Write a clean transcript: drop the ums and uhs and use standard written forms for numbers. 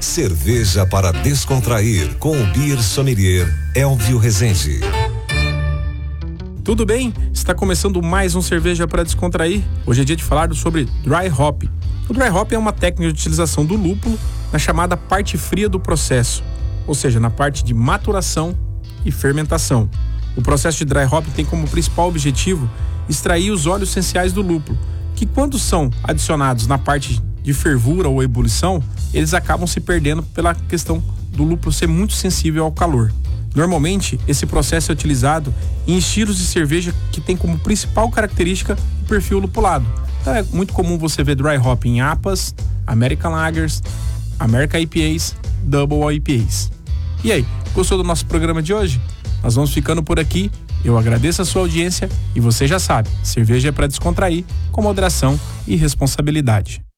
Cerveja para descontrair com o Beer Sommelier Elvio Rezende. Tudo bem? Está começando mais um Cerveja para Descontrair. Hoje é dia de falar sobre Dry Hop. O Dry Hop é uma técnica de utilização do lúpulo na chamada parte fria do processo, ou seja, na parte de maturação e fermentação. O processo de Dry Hop tem como principal objetivo extrair os óleos essenciais do lúpulo, que quando são adicionados na parte de fervura ou ebulição, eles acabam se perdendo pela questão do lúpulo ser muito sensível ao calor. Normalmente, esse processo é utilizado em estilos de cerveja que tem como principal característica o perfil lupulado. Então é muito comum você ver Dry Hop em APAs, American Lagers, American IPAs, Double IPAs. E aí, gostou do nosso programa de hoje? Nós vamos ficando por aqui. Eu agradeço a sua audiência e você já sabe, cerveja é para descontrair, com moderação e responsabilidade.